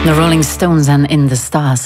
The Rolling Stones en In the Stars.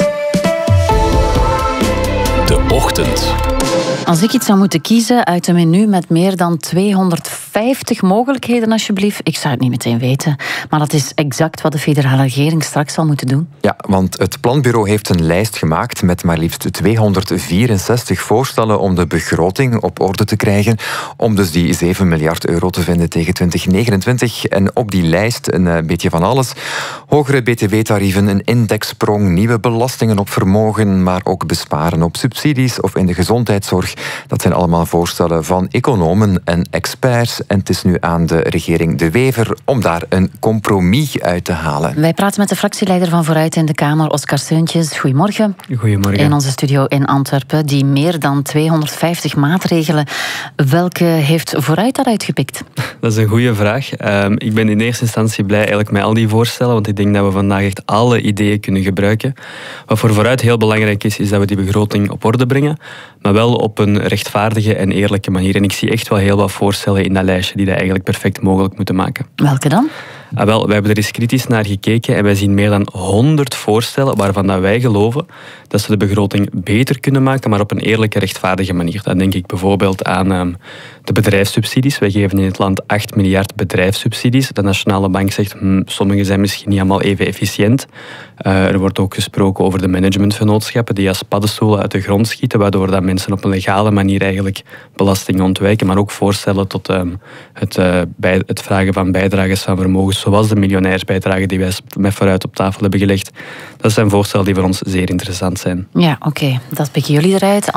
De Ochtend. Als ik iets zou moeten kiezen uit een menu met meer dan 250 mogelijkheden, alsjeblieft, ik zou het niet meteen weten. Maar dat is exact wat de federale regering straks zal moeten doen. Ja, want het Planbureau heeft een lijst gemaakt met maar liefst 264 voorstellen om de begroting op orde te krijgen. Om dus die 7 miljard euro te vinden tegen 2029. En op die lijst een beetje van alles. Hogere btw-tarieven, een indexsprong, nieuwe belastingen op vermogen, maar ook besparen op subsidies of in de gezondheidszorg. Dat zijn allemaal voorstellen van economen en experts. En het is nu aan de regering De Wever om daar een compromis uit te halen. Wij praten met de fractieleider van Vooruit in de Kamer, Oscar Seuntjes. Goedemorgen. Goedemorgen. In onze studio in Antwerpen, die meer dan 250 maatregelen. Welke heeft Vooruit daaruit gepikt? Dat is een goede vraag. Ik ben in eerste instantie blij eigenlijk met al die voorstellen, want ik denk dat we vandaag echt alle ideeën kunnen gebruiken. Wat voor Vooruit heel belangrijk is dat we die begroting op orde brengen, maar wel op een rechtvaardige en eerlijke manier. En ik zie echt wel heel wat voorstellen in dat lijstje die dat eigenlijk perfect mogelijk moeten maken. Welke dan? Wel, wij hebben er eens kritisch naar gekeken en wij zien meer dan 100 voorstellen waarvan dat wij geloven dat ze de begroting beter kunnen maken, maar op een eerlijke, rechtvaardige manier. Dan denk ik bijvoorbeeld aan de bedrijfssubsidies. Wij geven in het land 8 miljard bedrijfssubsidies. De Nationale Bank zegt, sommige zijn misschien niet allemaal even efficiënt. Er wordt ook gesproken over de managementvennootschappen die als paddenstoelen uit de grond schieten, waardoor dat mensen op een legale manier eigenlijk belasting ontwijken, maar ook voorstellen tot het vragen van bijdrages van vermogens, zoals de miljonairsbijdrage die wij met Vooruit op tafel hebben gelegd. Dat zijn voorstellen die voor ons zeer interessant zijn. Ja, oké. Dat pikken jullie eruit.